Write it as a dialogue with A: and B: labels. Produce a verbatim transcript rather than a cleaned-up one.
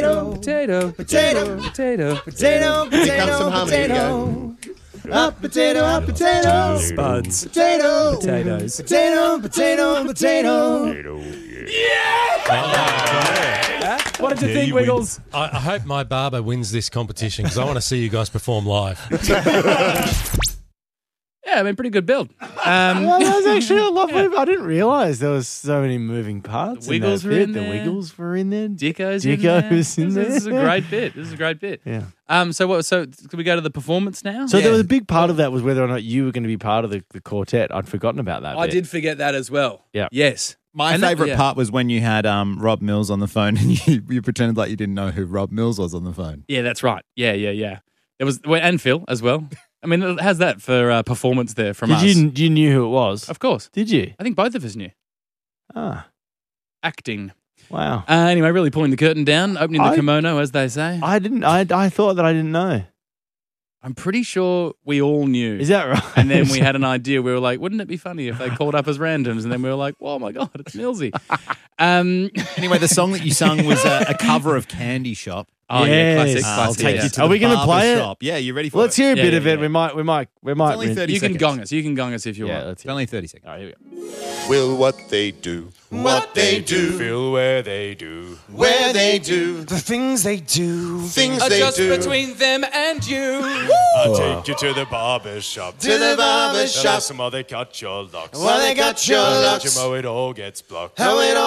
A: potato,
B: Potato,
A: potato,
B: potato,
A: potato, potato,
C: Here comes some harmony
A: potato. Up potato, up potato.
B: Spuds.
A: Potato.
B: Potatoes.
A: Potato, potato, potato.
B: What did you
D: Yeah,
B: think,
D: you win.
B: Wiggles?
D: I, I hope my barber wins this competition because I want to see you guys perform live.
B: Yeah, I mean, pretty good build. Um,
E: Well, that was actually a lovely. I didn't realise there was so many moving parts.
B: The Wiggles
E: in
B: were
E: that
B: in
E: bit.
B: there.
E: The Wiggles were in there.
B: Dicko's
E: Dicko
B: in there.
E: was in
B: this, This is a
E: there.
B: great bit. This is a great bit.
E: Yeah.
B: Um. So what? So can we go to the performance now?
E: So
F: Yeah.
E: there was a big part of that was whether or not you were going to be part of the, the quartet. I'd forgotten about that.
B: I
E: bit.
B: did forget that as well.
E: Yeah.
B: Yes.
F: My
B: And that-
F: favourite
B: yeah.
F: part was when you had um, Rob Mills on the phone and you, you pretended like you didn't know who Rob Mills was on the phone.
B: Yeah, that's right. Yeah, yeah, yeah. It was well, and Phil as well. I mean, how's that for uh, performance there from
E: Did
B: us?
E: you you knew who it was?
B: Of course.
E: Did you?
B: I think both of us knew.
E: Ah,
B: Acting.
E: wow.
B: Uh, anyway, really pulling the curtain down, opening the
E: I-
B: kimono, as they say.
E: I didn't. I I thought that I didn't know.
B: I'm pretty sure we all knew.
E: Is that right?
B: And then we had an idea. We were like, wouldn't it be funny if they called up as randoms? And then we were like, oh my God, it's Millsy. Um,
F: Anyway, the song that you sung was a, a cover of Candy Shop.
B: oh, yeah, classic,
E: Yes.
B: classic.
F: I'll take
B: yeah.
F: you to
E: Are
F: the
E: we gonna
F: barber
E: play it?
F: shop. Yeah, you ready for
E: Let's
F: it?
E: hear a
B: Yeah,
E: bit
B: yeah,
E: of it.
B: yeah.
E: We might. We might. We might.
F: only
E: rin-
F: thirty
B: You can
F: seconds.
B: gong us. You can gong us if you
E: Yeah.
B: want.
E: Let's
F: It's
E: hear.
F: only thirty seconds.
B: All right, here we go.
C: Will what they do, what they do,
A: Feel where they do.
C: where they do,
A: The things they do.
C: things they do.
B: them and you.
A: I'll take you to the barber shop.
C: To the barber shop.
A: Some they cut your locks.
C: While they cut your
A: Let
C: locks.
A: you mow it all gets blocked.
C: How it all